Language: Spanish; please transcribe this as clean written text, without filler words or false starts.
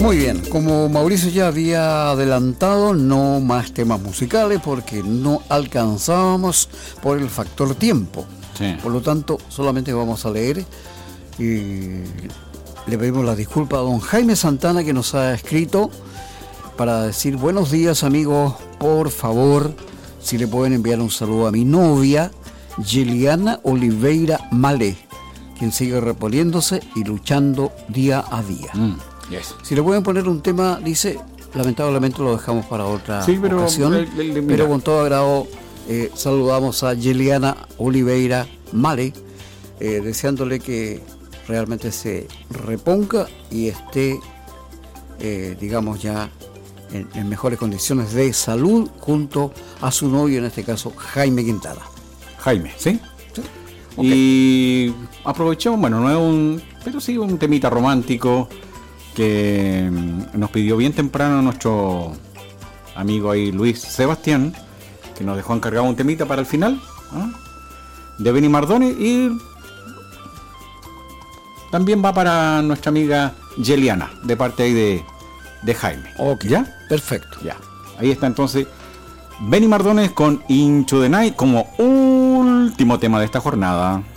Muy bien, como Mauricio ya había adelantado, no más temas musicales porque no alcanzábamos por el factor tiempo. Sí. Por lo tanto, solamente vamos a leer y le pedimos la disculpa a don Jaime Santana, que nos ha escrito para decir: buenos días, amigos, por favor, si le pueden enviar un saludo a mi novia, Yeliana Oliveira Malé, quien sigue reponiéndose y luchando día a día. Yes. Si le pueden poner un tema, dice, lamentablemente lo dejamos para otra ocasión, pero con todo agrado saludamos a Yeliana Oliveira Male, deseándole que realmente se reponga y esté, digamos, ya en mejores condiciones de salud junto a su novio, en este caso Jaime Quintana. Jaime, ¿sí? ¿Sí? Okay. Y aprovechamos, bueno, no es pero sí un temita romántico que nos pidió bien temprano nuestro amigo ahí Luis Sebastián, que nos dejó encargado un temita para el final, ¿eh? De Benny Mardoni, y también va para nuestra amiga Yeliana, de parte ahí de Jaime. Ok, ¿Ya? Perfecto. Ya. Ahí está entonces Benny Mardones con Into the Night como último tema de esta jornada.